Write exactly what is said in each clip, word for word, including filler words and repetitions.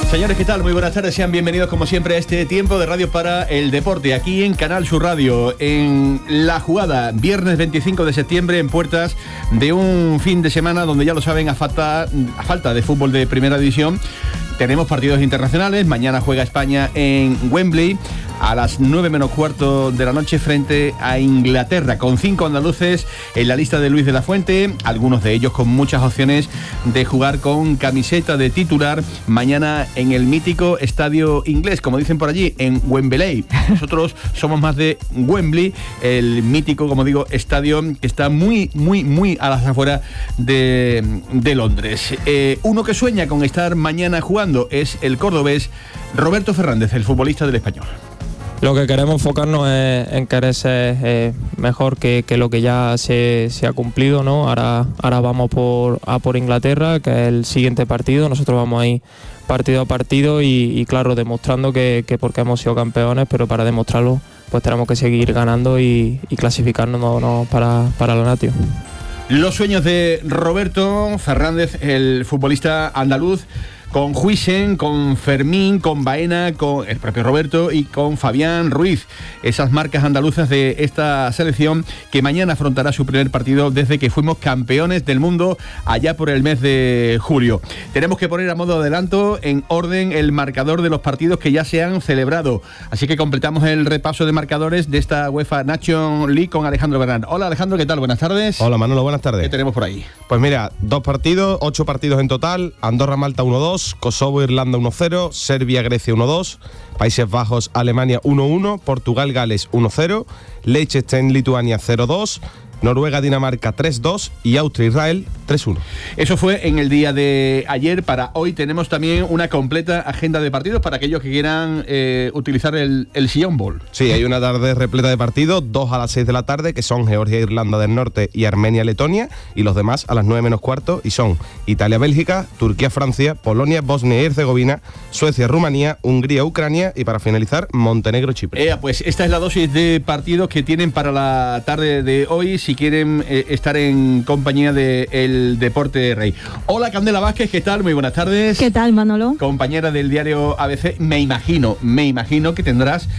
Señores, ¿qué tal? Muy buenas tardes, sean bienvenidos como siempre a este tiempo de Radio para el Deporte, aquí en Canal Sur Radio, en La Jugada, viernes veinticinco de septiembre, en puertas de un fin de semana donde ya lo saben, a falta, a falta de fútbol de primera división, tenemos partidos internacionales. Mañana juega España en Wembley a las nueve menos cuarto de la noche frente a Inglaterra, con cinco andaluces en la lista de Luis de la Fuente, algunos de ellos con muchas opciones de jugar con camiseta de titular mañana en el mítico estadio inglés, como dicen por allí, en Wembley. Nosotros somos más de Wembley, el mítico, como digo, estadio que está muy, muy, muy a las afueras de, de Londres. Eh, uno que sueña con estar mañana jugando es el cordobés Roberto Fernández, el futbolista del Español. Lo que queremos enfocarnos es en querer ser eh, mejor que, que lo que ya se, se ha cumplido, ¿no? Ahora, ahora vamos por, a por Inglaterra, que es el siguiente partido. Nosotros vamos ahí partido a partido y, y claro, demostrando que, que porque hemos sido campeones, pero para demostrarlo pues tenemos que seguir ganando y, y clasificarnos no, no, para, para la Nation. Los sueños de Roberto Fernández, el futbolista andaluz, con Huijsen, con Fermín, con Baena, con el propio Roberto y con Fabián Ruiz. Esas marcas andaluzas de esta selección que mañana afrontará su primer partido desde que fuimos campeones del mundo allá por el mes de julio. Tenemos que poner a modo de adelanto en orden el marcador de los partidos que ya se han celebrado. Así que completamos el repaso de marcadores de esta UEFA Nation League con Alejandro Bernal. Hola Alejandro, ¿qué tal? Buenas tardes. Hola Manolo, buenas tardes. ¿Qué tenemos por ahí? Pues mira, dos partidos, ocho partidos en total. Andorra-Malta uno dos. Kosovo-Irlanda uno cero, Serbia-Grecia uno dos, Países Bajos-Alemania uno uno, Portugal-Gales uno cero, Liechtenstein-Lituania cero dos, Noruega-Dinamarca tres dos y Austria-Israel tres uno. Eso fue en el día de ayer. Para hoy tenemos también una completa agenda de partidos para aquellos que quieran eh, utilizar el, el Sillón Bowl. Sí, hay una tarde repleta de partidos, dos a las seis de la tarde, que son Georgia-Irlanda del Norte y Armenia-Letonia, y los demás a las nueve menos cuarto, y son Italia-Bélgica, Turquía-Francia, Polonia-Bosnia y Herzegovina, Suecia-Rumanía, Hungría-Ucrania y para finalizar, Montenegro-Chipre. Eh, pues esta es la dosis de partidos que tienen para la tarde de hoy, si quieren eh, estar en compañía del Deporte Rey. Hola Candela Vázquez, ¿qué tal? Muy buenas tardes. ¿Qué tal, Manolo? Compañera del diario A B C, me imagino, me imagino que tendrás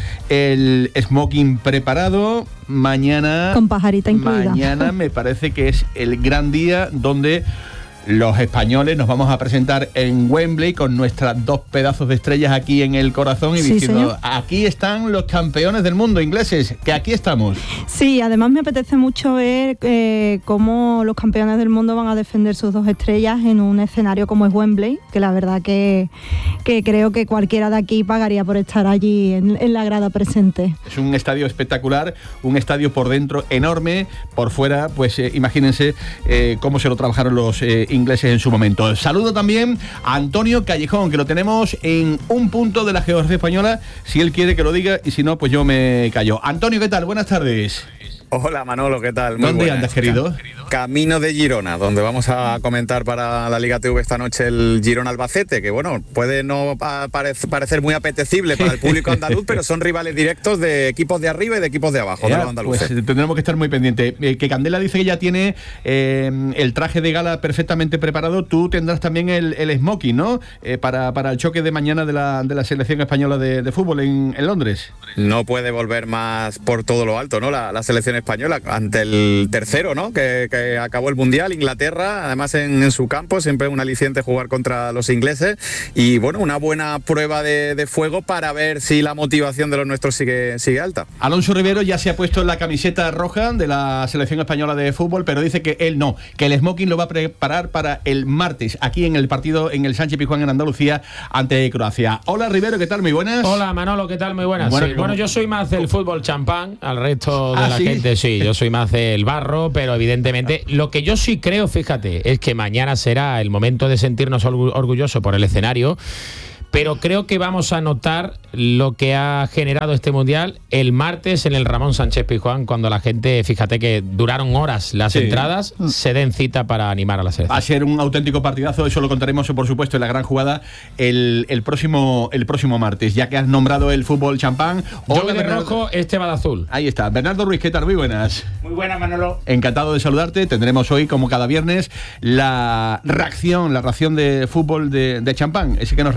el smoking preparado mañana. Con pajarita incluida. Mañana me parece que es el gran día donde los españoles nos vamos a presentar en Wembley con nuestras dos pedazos de estrellas aquí en el corazón y sí, diciendo, señor, aquí están los campeones del mundo ingleses, que aquí estamos. Sí, además me apetece mucho ver eh, cómo los campeones del mundo van a defender sus dos estrellas en un escenario como es Wembley, que la verdad que, que creo que cualquiera de aquí pagaría por estar allí en, en la grada presente. Es un estadio espectacular, un estadio por dentro enorme, por fuera, pues eh, imagínense eh, cómo se lo trabajaron los eh, ingleses en su momento. Saludo también a Antonio Callejón, que lo tenemos en un punto de la geografía española, si él quiere que lo diga y si no, pues yo me callo. Antonio, ¿qué tal? Buenas tardes. Hola Manolo, ¿qué tal? Muy ¿Dónde buenas. andas, querido? Camino de Girona, donde vamos a comentar para la Liga T V esta noche el Girona-Albacete, que bueno, puede no parece, parecer muy apetecible para el público andaluz, pero son rivales directos de equipos de arriba y de equipos de abajo, ya, de los andaluces. Pues tendremos que estar muy pendientes. Eh, que Candela dice que ya tiene eh, el traje de gala perfectamente preparado, tú tendrás también el, el smoking, ¿no? Eh, para, para el choque de mañana de la, de la selección española de, de fútbol en, en Londres. No puede volver más por todo lo alto, ¿no? La, la selección española ante el tercero, ¿no? Que, que acabó el Mundial, Inglaterra, además en, en su campo, siempre un aliciente jugar contra los ingleses y bueno, una buena prueba de, de fuego para ver si la motivación de los nuestros sigue, sigue alta. Alonso Rivero ya se ha puesto la camiseta roja de la selección española de fútbol, pero dice que él no, que el smoking lo va a preparar para el martes, aquí en el partido en el Sánchez Pizjuán en Andalucía ante Croacia. Hola Rivero, ¿qué tal? Muy buenas. Hola Manolo, ¿qué tal? Muy buenas. Bueno, sí. bueno yo soy más del fútbol champán, al resto de ¿Ah, la sí? gente sí, yo soy más del barro, pero evidentemente lo que yo sí creo, fíjate, es que mañana será el momento de sentirnos orgullosos por el escenario, pero creo que vamos a notar lo que ha generado este Mundial el martes en el Ramón Sánchez Pizjuán, cuando la gente, fíjate que duraron horas las sí. entradas, se den cita para animar a la selección. Va a ser un auténtico partidazo, eso lo contaremos por supuesto en la gran jugada el, el, próximo, el próximo martes, ya que has nombrado el fútbol champán. Yo de Bernardo... rojo, este va de azul. Ahí está, Bernardo Ruiz, ¿qué tal? Muy buenas. Muy buenas, Manolo. Encantado de saludarte, tendremos hoy como cada viernes la reacción, la ración de fútbol de, de champán, ese que nos regalan, que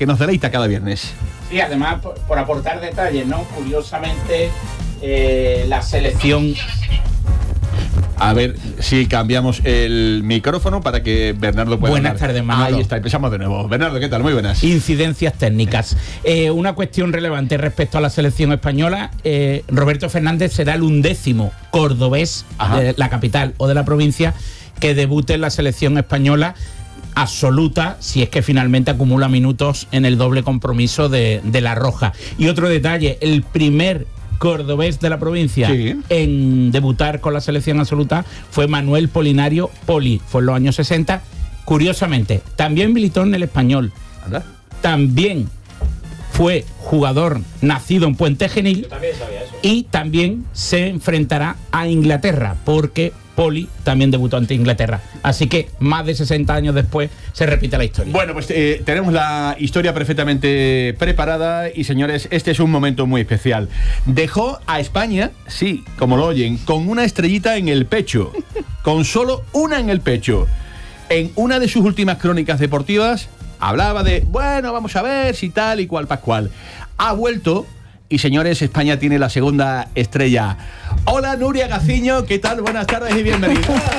que nos deleita cada viernes. Sí, además, por, por aportar detalles, ¿no? Curiosamente, eh, la selección... A ver si cambiamos el micrófono para que Bernardo pueda Buenas hablar. tardes, Manolo. Ahí está, empezamos de nuevo. Bernardo, ¿qué tal? Muy buenas. Incidencias técnicas. Eh, una cuestión relevante respecto a la selección española. Eh, Roberto Fernández será el undécimo cordobés Ajá. de la capital o de la provincia que debute en la selección española absoluta, si es que finalmente acumula minutos en el doble compromiso de, de La Roja. Y otro detalle, el primer cordobés de la provincia sí. en debutar con la selección absoluta fue Manuel Polinario Poli, fue en los años sesenta. Curiosamente, también militó en el Español. ¿Anda? También fue jugador nacido en Puente Genil. Yo también sabía eso. Y también se enfrentará a Inglaterra, porque Poli también debutó ante Inglaterra. Así que más de sesenta años después se repite la historia. Bueno, pues eh, tenemos la historia perfectamente preparada y, señores, este es un momento muy especial. Dejó a España, sí, como lo oyen, con una estrellita en el pecho, con solo una en el pecho. En una de sus últimas crónicas deportivas hablaba de, bueno, vamos a ver si tal y cual pascual. Ha vuelto... Y, señores, España tiene la segunda estrella. Hola, Nuria Gaciño, ¿qué tal? Buenas tardes y bienvenida.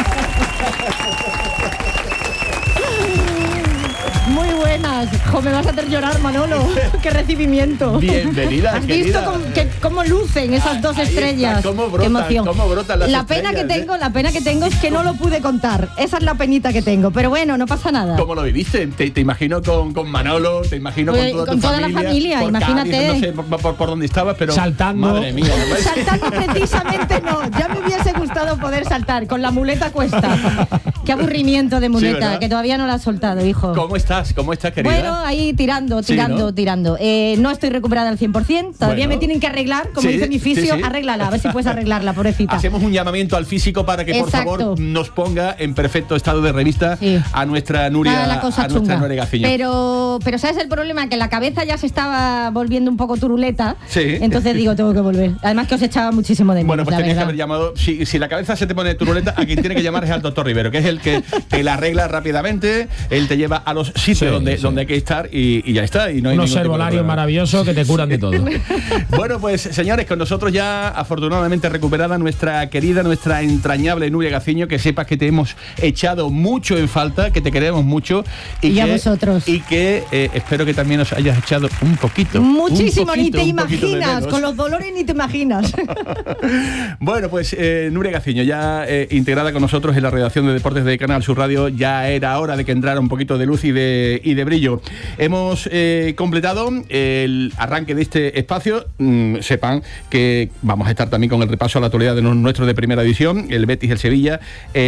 Muy buenas. Jo, me vas a hacer llorar, Manolo. ¡Qué recibimiento! Bienvenida, ¿Has querida. visto cómo, que, cómo lucen esas dos Ahí estrellas? Está, cómo brotan, ¡Qué emoción! Cómo brotan las la estrellas, pena que ¿eh? tengo, la pena que tengo es que no lo pude contar. Esa es la penita que tengo. Pero bueno, no pasa nada. ¿Cómo lo viviste? Te, te imagino con, con Manolo, te imagino Pues, con toda con tu toda familia. la familia, por imagínate. Cádiz, no sé por, por, por dónde estabas, pero... Saltando. Madre mía. ¿No? Saltando precisamente no. Ya me hubiese gustado poder saltar. Con la muleta cuesta. Qué aburrimiento de muleta, sí, que todavía no la has soltado, hijo. ¿Cómo estás? ¿Cómo estás, querida? Bueno, ahí tirando, tirando, sí, ¿no? tirando. Eh, no estoy recuperada al cien por ciento. Todavía bueno. me tienen que arreglar, como sí, dice mi fisio, sí, sí. arréglala, a ver si puedes arreglarla, pobrecita. Hacemos un llamamiento al físico para que, Exacto. por favor, nos ponga en perfecto estado de revista sí. a nuestra Nuria, Nada, la cosa a nuestra chunga. Nuria Gaciño. Pero, pero ¿sabes el problema? Que la cabeza ya se estaba volviendo un poco turuleta. Sí. Entonces digo, tengo que volver. Además que os echaba muchísimo de menos. Bueno, pues la tenías verdad. que haber llamado. Si, si la cabeza se te pone turulenta, a quien tiene que llamar es al doctor Rivero, que es el que te la arregla rápidamente. Él te lleva a los sitios sí, donde, sí. donde hay que estar y, y ya está. Y no hay unos herbolarios maravillosos que te curan de todo. Bueno, pues señores, con nosotros ya afortunadamente recuperada nuestra querida, nuestra entrañable Nuria Gaciño, que sepas que te hemos echado mucho en falta, que te queremos mucho y, y que, a vosotros. Y que eh, espero que también os hayas echado un poquito. Muchísimo, un poquito, ni te imaginas, con los dolores ni te imaginas. Bueno, pues eh, Nuria Gaciño, ya eh, integrada con nosotros en la redacción de Deportes de Canal Sur Radio, ya era hora de que entrara un poquito de luz y de, y de brillo. Hemos eh, completado el arranque de este espacio. Mm, sepan que vamos a estar también con el repaso a la actualidad de nuestro de primera división, el Betis, el Sevilla,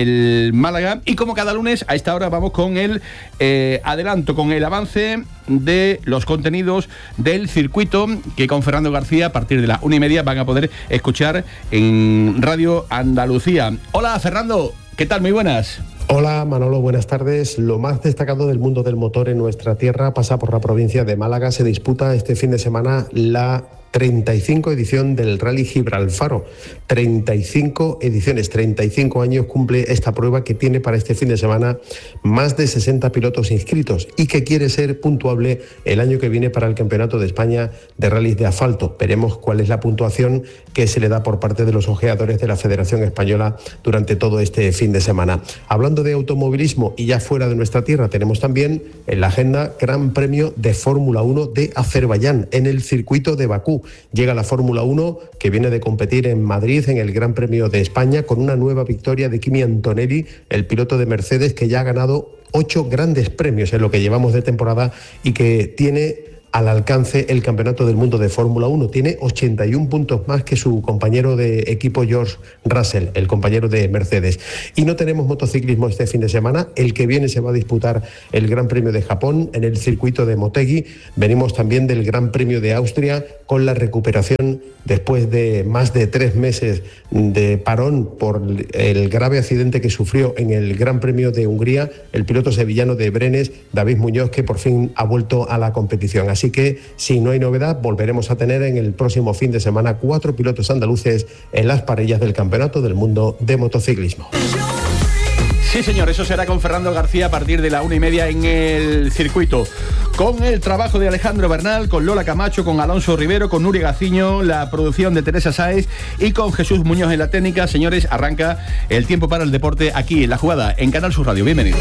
el Málaga, y como cada lunes a esta hora vamos con el eh, adelanto, con el avance de los contenidos del circuito que con Fernando García a partir de la una y media van a poder escuchar en Radio Andalucía. Hola, Fernando, ¿qué tal? Muy buenas. Hola Manolo, buenas tardes. Lo más destacado del mundo del motor en nuestra tierra pasa por la provincia de Málaga. Se disputa este fin de semana la treinta y cinco edición del Rally Gibralfaro. treinta y cinco ediciones, treinta y cinco años cumple esta prueba que tiene para este fin de semana más de sesenta pilotos inscritos y que quiere ser puntuable el año que viene para el Campeonato de España de Rallys de Asfalto. Veremos cuál es la puntuación que se le da por parte de los ojeadores de la Federación Española durante todo este fin de semana. Hablando de automovilismo y ya fuera de nuestra tierra, tenemos también en la agenda Gran Premio de Fórmula uno de Azerbaiyán en el circuito de Bakú. Llega la Fórmula uno que viene de competir en Madrid en el Gran Premio de España con una nueva victoria de Kimi Antonelli, el piloto de Mercedes que ya ha ganado ocho grandes premios en lo que llevamos de temporada y que tiene al alcance el Campeonato del Mundo de Fórmula uno. Tiene ochenta y un puntos más que su compañero de equipo George Russell, el compañero de Mercedes. Y no tenemos motociclismo este fin de semana. El que viene se va a disputar el Gran Premio de Japón en el circuito de Motegi. Venimos también del Gran Premio de Austria con la recuperación después de más de tres meses de parón por el grave accidente que sufrió en el Gran Premio de Hungría el piloto sevillano de Brenes, David Muñoz, que por fin ha vuelto a la competición. Así que, si no hay novedad, volveremos a tener en el próximo fin de semana cuatro pilotos andaluces en las parrillas del Campeonato del Mundo de Motociclismo. Sí, señor, eso será con Fernando García a partir de la una y media en el circuito. Con el trabajo de Alejandro Bernal, con Lola Camacho, con Alonso Rivero, con Nuria Gaciño, la producción de Teresa Sáez y con Jesús Muñoz en la técnica. Señores, arranca el tiempo para el deporte aquí en La Jugada, en Canal Sur Radio. Bienvenidos.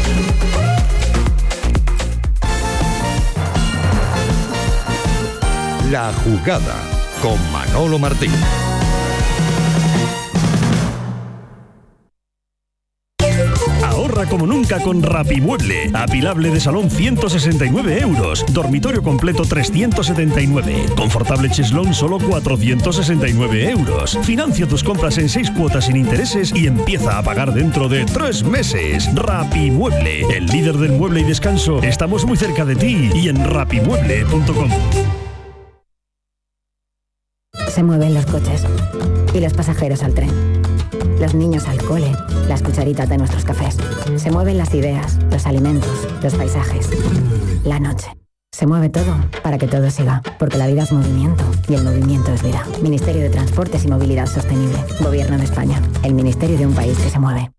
La Jugada con Manolo Martín. Ahorra como nunca con Rapimueble. Apilable de salón ciento sesenta y nueve euros. Dormitorio completo trescientos setenta y nueve. Confortable cheslón solo cuatrocientos sesenta y nueve euros. Financia tus compras en seis cuotas sin intereses y empieza a pagar dentro de tres meses. Rapimueble, el líder del mueble y descanso. Estamos muy cerca de ti y en rapimueble punto com. Se mueven los coches y los pasajeros al tren. Los niños al cole, las cucharitas de nuestros cafés. Se mueven las ideas, los alimentos, los paisajes. La noche. Se mueve todo para que todo siga, porque la vida es movimiento y el movimiento es vida. Ministerio de Transportes y Movilidad Sostenible. Gobierno de España. El ministerio de un país que se mueve.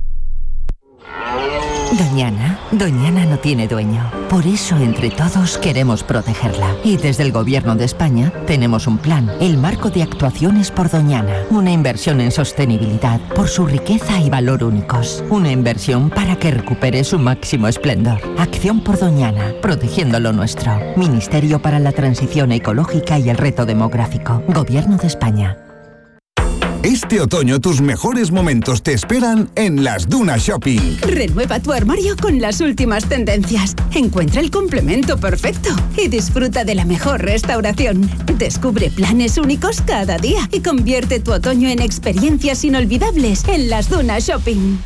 Doñana, Doñana no tiene dueño. Por eso entre todos queremos protegerla. Y desde el Gobierno de España tenemos un plan, el Marco de Actuaciones por Doñana. Una inversión en sostenibilidad por su riqueza y valor únicos. Una inversión para que recupere su máximo esplendor. Acción por Doñana, protegiendo lo nuestro. Ministerio para la Transición Ecológica y el Reto Demográfico. Gobierno de España. Este otoño tus mejores momentos te esperan en Las Dunas Shopping. Renueva tu armario con las últimas tendencias. Encuentra el complemento perfecto y disfruta de la mejor restauración. Descubre planes únicos cada día y convierte tu otoño en experiencias inolvidables en Las Dunas Shopping.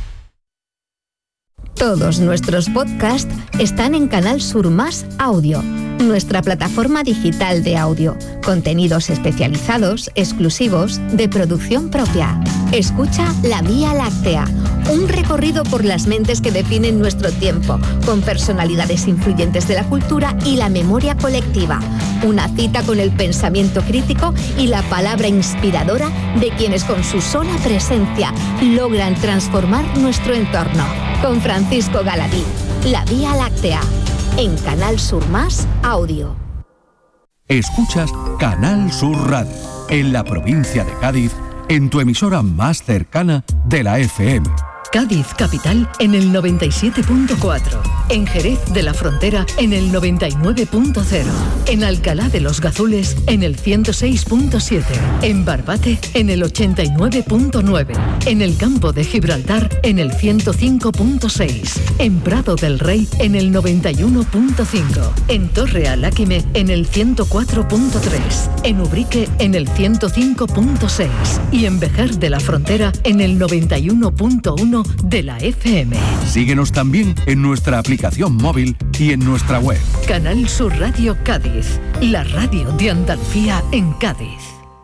Todos nuestros podcasts están en Canal Sur Más Audio, nuestra plataforma digital de audio. Contenidos especializados, exclusivos, de producción propia. Escucha La Vía Láctea, un recorrido por las mentes que definen nuestro tiempo, con personalidades influyentes de la cultura y la memoria colectiva. Una cita con el pensamiento crítico y la palabra inspiradora de quienes con su sola presencia logran transformar nuestro entorno. Con Francisco Galadí, La Vía Láctea, en Canal Sur Más Audio. Escuchas Canal Sur Radio, en la provincia de Cádiz, en tu emisora más cercana de la F M. Cádiz Capital en el noventa y siete punto cuatro, en Jerez de la Frontera en el noventa y nueve punto cero, en Alcalá de los Gazules en el ciento seis punto siete, en Barbate en el ochenta y nueve punto nueve, en el Campo de Gibraltar en el ciento cinco punto seis, en Prado del Rey en el noventa y uno punto cinco, en Torre Aláquime en el ciento cuatro punto tres, en Ubrique en el ciento cinco punto seis y en Vejer de la Frontera en el noventa y uno punto uno de la F M. Síguenos también en nuestra aplicación móvil y en nuestra web. Canal Sur Radio Cádiz, la radio de Andalucía en Cádiz.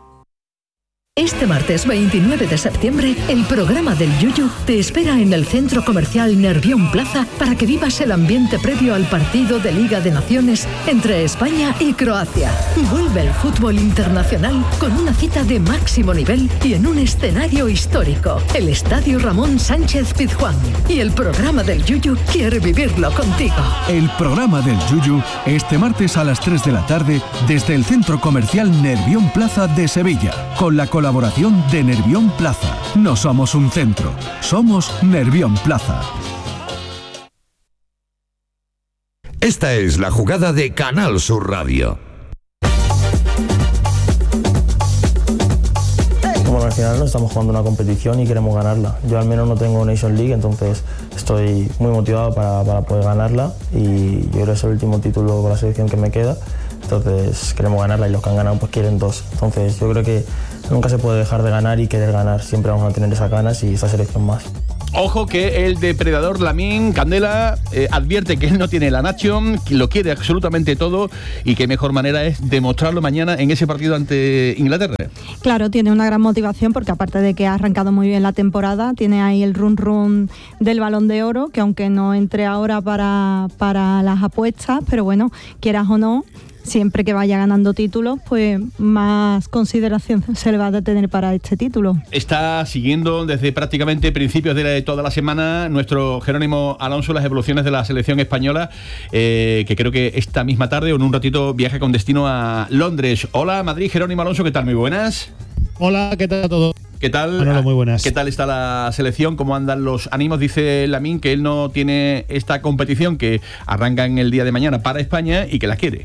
Este martes veintinueve de septiembre, el programa del Yuyu te espera en el Centro Comercial Nervión Plaza para que vivas el ambiente previo al partido de Liga de Naciones entre España y Croacia. Vuelve el fútbol internacional con una cita de máximo nivel y en un escenario histórico, el Estadio Ramón Sánchez Pizjuán. Y el programa del Yuyu quiere vivirlo contigo. El programa del Yuyu este martes a las tres de la tarde desde el Centro Comercial Nervión Plaza de Sevilla, con la colaboración Colaboración de Nervión Plaza. No somos un centro, somos Nervión Plaza. Esta es la jugada de Canal Sur Radio. Bueno, al final no estamos jugando una competición y queremos ganarla. Yo al menos no tengo Nation League, entonces estoy muy motivado para, para poder ganarla y yo creo que es el último título con la selección que me queda. Entonces queremos ganarla y los que han ganado pues quieren dos. Entonces yo creo que nunca se puede dejar de ganar y querer ganar. Siempre vamos a tener esas ganas y esa selección más. Ojo que el depredador Lamine Candela eh, advierte que él no tiene la Nation, que lo quiere absolutamente todo y que mejor manera es demostrarlo mañana en ese partido ante Inglaterra. Claro, tiene una gran motivación porque aparte de que ha arrancado muy bien la temporada, tiene ahí el run run del Balón de Oro, que aunque no entre ahora para, para las apuestas, pero bueno, quieras o no, siempre que vaya ganando títulos, pues más consideración se le va a tener para este título. Está siguiendo desde prácticamente principios de toda la semana nuestro Jerónimo Alonso las evoluciones de la selección española, eh, que creo que esta misma tarde o en un ratito viaja con destino a Londres. Hola Madrid, Jerónimo Alonso, ¿qué tal? Muy buenas. Hola, ¿qué tal a todos? ¿Qué tal? Manolo, muy buenas. ¿Qué tal está la selección? ¿Cómo andan los ánimos? Dice Lamine que él no tiene esta competición que arranca en el día de mañana para España y que la quiere.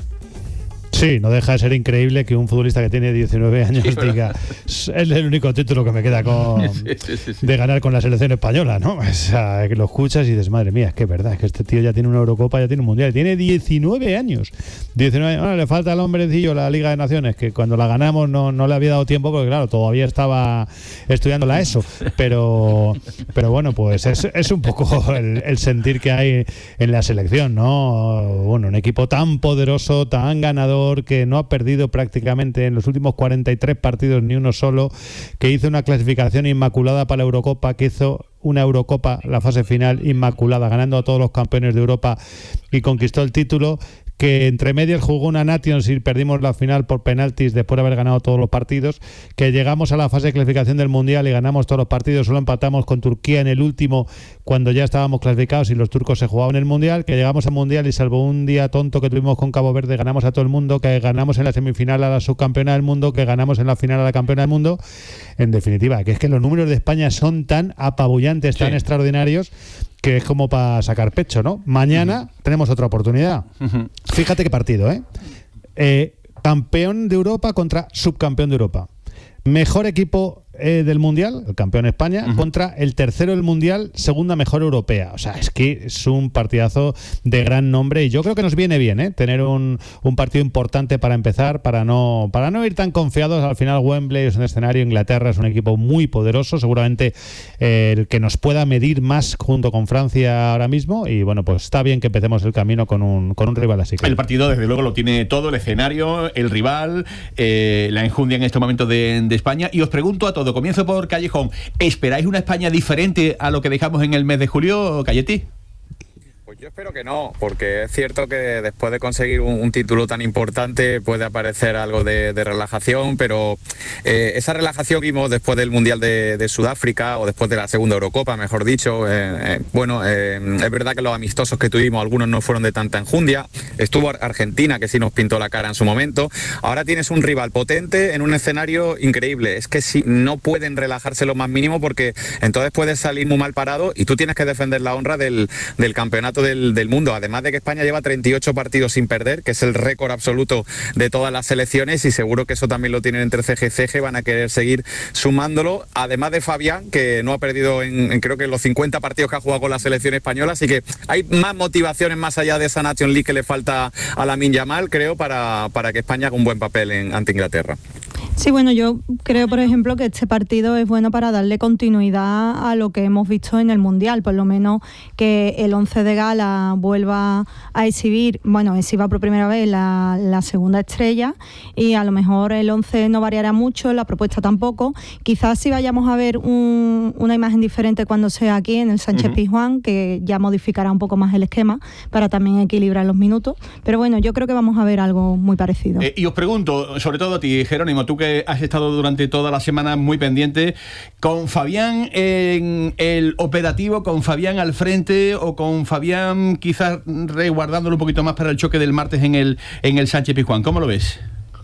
Sí, no deja de ser increíble que un futbolista que tiene diecinueve años sí, diga, es el único título que me queda con sí, sí, sí, sí. de ganar con la selección española, ¿no? O sea, que lo escuchas y dices, madre mía, es que es verdad, es que este tío ya tiene una Eurocopa, ya tiene un Mundial, tiene diecinueve años. diecinueve años, bueno, le falta al hombrecillo la Liga de Naciones, que cuando la ganamos no, no le había dado tiempo, porque claro, todavía estaba estudiando la ESO, pero, pero bueno, pues es, es un poco el, el sentir que hay en la selección, ¿no? Bueno, un equipo tan poderoso, tan ganador, que no ha perdido prácticamente en los últimos cuarenta y tres partidos ni uno solo, que hizo una clasificación inmaculada para la Eurocopa, que hizo una Eurocopa, la fase final, inmaculada, ganando a todos los campeones de Europa y conquistó el título, que entre medias jugó una Nations y perdimos la final por penaltis después de haber ganado todos los partidos, que llegamos a la fase de clasificación del Mundial y ganamos todos los partidos, solo empatamos con Turquía en el último cuando ya estábamos clasificados y los turcos se jugaban el Mundial, que llegamos al Mundial y salvo un día tonto que tuvimos con Cabo Verde, ganamos a todo el mundo, que ganamos en la semifinal a la subcampeona del mundo, que ganamos en la final a la campeona del mundo. En definitiva, que es que los números de España son tan apabullantes, tan sí. extraordinarios, que es como para sacar pecho, ¿no? Mañana uh-huh. tenemos otra oportunidad. Uh-huh. Fíjate qué partido, ¿eh? ¿eh? Campeón de Europa contra subcampeón de Europa. Mejor equipo eh, del Mundial, el campeón España, uh-huh. contra el tercero del Mundial, segunda mejor europea. O sea, es que es un partidazo de gran nombre y yo creo que nos viene bien, ¿eh? Tener un, un partido importante para empezar, para no, para no ir tan confiados. Al final Wembley es un escenario, Inglaterra es un equipo muy poderoso, seguramente eh, el que nos pueda medir más junto con Francia ahora mismo y bueno, pues está bien que empecemos el camino con un, con un rival así. El partido desde luego lo tiene todo, el escenario, el rival, eh, la enjundia en este momento de, de España. Y os pregunto a todos, comienzo por Callejón, ¿esperáis una España diferente a lo que dejamos en el mes de julio, Cayetí? Pues yo espero que no, porque es cierto que después de conseguir un, un título tan importante puede aparecer algo de, de relajación, pero eh, esa relajación que vimos después del Mundial de, de Sudáfrica o después de la segunda Eurocopa, mejor dicho, eh, eh, bueno, eh, es verdad que los amistosos que tuvimos, algunos no fueron de tanta enjundia, estuvo Argentina, que sí nos pintó la cara en su momento, ahora tienes un rival potente en un escenario increíble, es que si no pueden relajarse lo más mínimo porque entonces puedes salir muy mal parado y tú tienes que defender la honra del, del campeonato Del, del mundo, además de que España lleva treinta y ocho partidos sin perder, que es el récord absoluto de todas las selecciones y seguro que eso también lo tienen entre ceja y ceja, van a querer seguir sumándolo, además de Fabián, que no ha perdido en, en creo que los cincuenta partidos que ha jugado con la selección española, así que hay más motivaciones más allá de esa Nations League que le falta a Lamine Yamal, creo, para, para que España haga un buen papel en, ante Inglaterra. Sí, bueno, yo creo, por ejemplo, que este partido es bueno para darle continuidad a lo que hemos visto en el Mundial, por lo menos que el once de gala vuelva a exhibir, bueno, exhiba por primera vez la, la segunda estrella y a lo mejor el once no variará mucho, la propuesta tampoco. Quizás sí vayamos a ver un, una imagen diferente cuando sea aquí en el Sánchez Pizjuán, uh-huh. que ya modificará un poco más el esquema para también equilibrar los minutos. Pero bueno, yo creo que vamos a ver algo muy parecido. Eh, y os pregunto, sobre todo a ti, Jerónimo, tú que has estado durante toda la semana muy pendiente, con Fabián en el operativo, con Fabián al frente o con Fabián quizás resguardándolo un poquito más para el choque del martes en el, en el Sánchez Pizjuán, ¿cómo lo ves?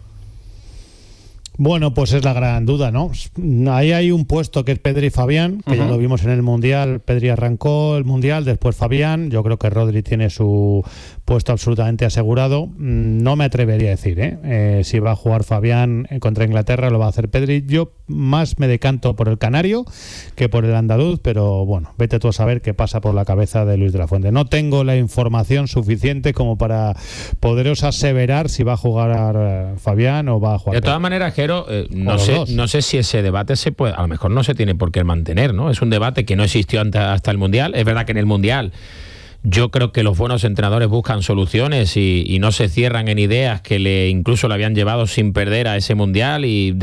Bueno, pues es la gran duda, ¿no? Ahí hay un puesto que es Pedri y Fabián, que uh-huh. ya lo vimos en el Mundial. Pedri arrancó el Mundial, después Fabián. Yo creo que Rodri tiene su puesto absolutamente asegurado. No me atrevería a decir, ¿eh? Eh, si va a jugar Fabián contra Inglaterra, lo va a hacer Pedri. Yo más me decanto por el canario que por el andaluz, pero bueno, vete tú a saber qué pasa por la cabeza de Luis de la Fuente. No tengo la información suficiente como para poderos aseverar si va a jugar Fabián o va a jugar De todas Pedri. maneras, Jero, eh, no sé, no sé si ese debate se puede, a lo mejor no se tiene por qué mantener, ¿no? Es un debate que no existió hasta, hasta el Mundial. Es verdad que en el Mundial yo creo que los buenos entrenadores buscan soluciones y, y no se cierran en ideas que le incluso le habían llevado sin perder a ese Mundial y